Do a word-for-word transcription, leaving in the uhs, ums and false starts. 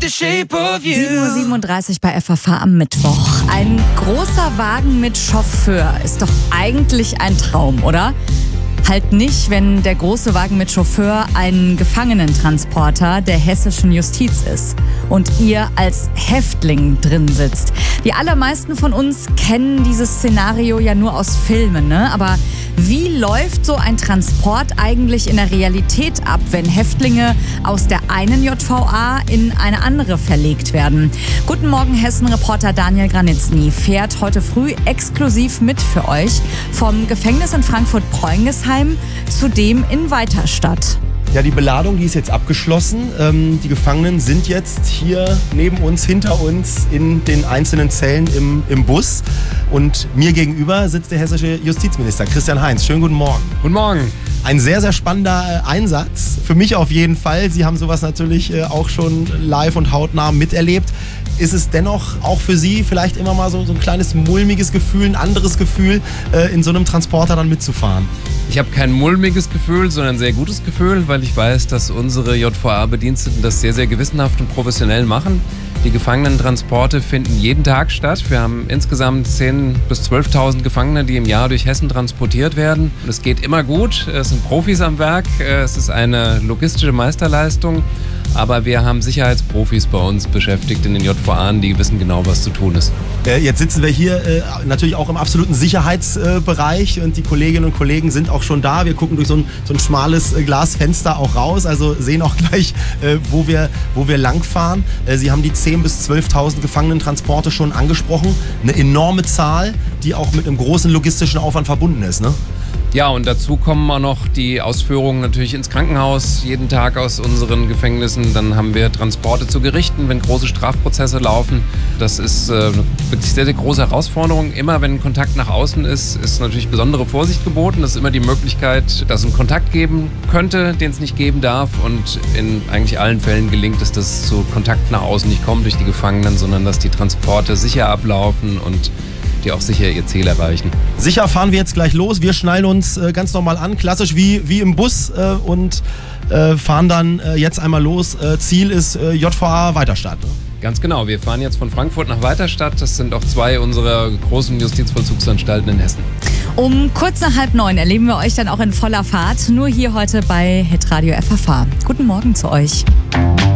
the shape of you. sieben Uhr siebenunddreißig bei F A V am Mittwoch. Ein großer Wagen mit Chauffeur ist doch eigentlich ein Traum, oder? Halt nicht, wenn der große Wagen mit Chauffeur ein Gefangenentransporter der hessischen Justiz ist und ihr als Häftling drin sitzt. Die allermeisten von uns kennen dieses Szenario ja nur aus Filmen, ne? Aber wie läuft so ein Transport eigentlich in der Realität ab, wenn Häftlinge aus der einen J V A in eine andere verlegt werden? Guten Morgen, Hessen-Reporter Daniel Granitzny fährt heute früh exklusiv mit für euch vom Gefängnis in Frankfurt-Preungesheim zu dem in Weiterstadt. Ja, die Beladung, die ist jetzt abgeschlossen. Ähm, die Gefangenen sind jetzt hier neben uns, hinter uns in den einzelnen Zellen im, im Bus. Und mir gegenüber sitzt der hessische Justizminister Christian Heinz. Schönen guten Morgen. Guten Morgen. Ein sehr, sehr spannender äh, Einsatz. Für mich auf jeden Fall. Sie haben sowas natürlich äh, auch schon live und hautnah miterlebt. Ist es dennoch auch für Sie vielleicht immer mal so, so ein kleines mulmiges Gefühl, ein anderes Gefühl, äh, in so einem Transporter dann mitzufahren? Ich habe kein mulmiges Gefühl, sondern ein sehr gutes Gefühl, weil ich weiß, dass unsere J V A-Bediensteten das sehr, sehr gewissenhaft und professionell machen. Die Gefangenentransporte finden jeden Tag statt. Wir haben insgesamt zehntausend bis zwölftausend Gefangene, die im Jahr durch Hessen transportiert werden. Es geht immer gut, es sind Profis am Werk, es ist eine logistische Meisterleistung. Aber wir haben Sicherheitsprofis bei uns beschäftigt in den J V A, die wissen genau, was zu tun ist. Äh, jetzt sitzen wir hier äh, natürlich auch im absoluten Sicherheitsbereich äh, und die Kolleginnen und Kollegen sind auch schon da. Wir gucken durch so ein, so ein schmales äh, Glasfenster auch raus, also sehen auch gleich, äh, wo wir, wo wir langfahren. Äh, Sie haben die zehntausend bis zwölftausend Gefangenentransporte schon angesprochen. Eine enorme Zahl, die auch mit einem großen logistischen Aufwand verbunden ist, ne? Ja, und dazu kommen auch noch die Ausführungen natürlich ins Krankenhaus, jeden Tag aus unseren Gefängnissen. Dann haben wir Transporte zu Gerichten, wenn große Strafprozesse laufen. Das ist äh, eine wirklich sehr, sehr große Herausforderung. Immer wenn Kontakt nach außen ist, ist natürlich besondere Vorsicht geboten. Das ist immer die Möglichkeit, dass es einen Kontakt geben könnte, den es nicht geben darf. Und in eigentlich allen Fällen gelingt es, dass es zu Kontakt nach außen nicht kommt durch die Gefangenen, sondern dass die Transporte sicher ablaufen und die auch sicher ihr Ziel erreichen. Sicher fahren wir jetzt gleich los. Wir schnallen uns äh, ganz normal an, klassisch wie, wie im Bus äh, und äh, fahren dann äh, jetzt einmal los. Äh, Ziel ist äh, J V A Weiterstadt. Ne? Ganz genau. Wir fahren jetzt von Frankfurt nach Weiterstadt. Das sind auch zwei unserer großen Justizvollzugsanstalten in Hessen. Um kurz nach halb neun erleben wir euch dann auch in voller Fahrt. Nur hier heute bei Hitradio F A V. Guten Morgen zu euch.